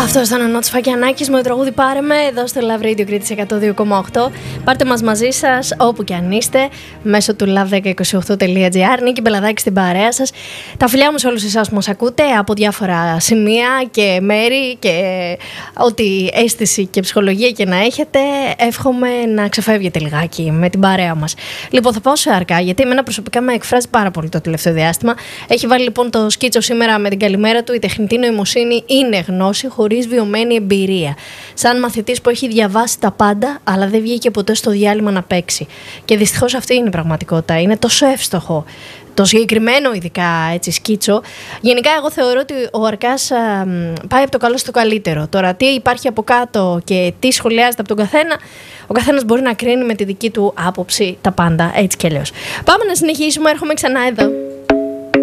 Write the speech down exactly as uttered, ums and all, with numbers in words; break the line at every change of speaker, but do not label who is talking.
Αυτό ήταν ο Νότς Φακιανάκης με το τραγούδι «Πάρε με» εδώ στο Love Radio Κρήτης εκατό δύο κόμμα οκτώ. Πάρτε μας μαζί σας όπου και αν είστε μέσω του λαβ δέκα είκοσι οκτώ τελεία τζι άρ. Νίκη Μπελαδάκη στην παρέα σας. Τα φιλιά μου σε όλους εσάς που μας ακούτε από διάφορα σημεία και μέρη και ό,τι αίσθηση και ψυχολογία και να έχετε. Εύχομαι να ξεφεύγετε λιγάκι με την παρέα μας. Λοιπόν, θα πάω σε αρκά γιατί εμένα προσωπικά με εκφράζει πάρα πολύ το τελευταίο διάστημα. Έχει βάλει λοιπόν το σκίτσο σήμερα με την καλημέρα του: η τεχνητή νοημοσύνη είναι γνώση χωρίς βιωμένη εμπειρία. Σαν μαθητής που έχει διαβάσει τα πάντα, αλλά δεν βγήκε ποτέ στο διάλειμμα να παίξει. Και δυστυχώς αυτή είναι η πραγματικότητα. Είναι τόσο εύστοχο το συγκεκριμένο, ειδικά έτσι, σκίτσο. Γενικά, εγώ θεωρώ ότι ο Αρκάς α, πάει από το καλό στο καλύτερο. Τώρα, τι υπάρχει από κάτω και τι σχολιάζεται από τον καθένα, ο καθένας μπορεί να κρίνει με τη δική του άποψη τα πάντα, έτσι κι αλλιώς. Πάμε να συνεχίσουμε. Έρχομαι ξανά εδώ.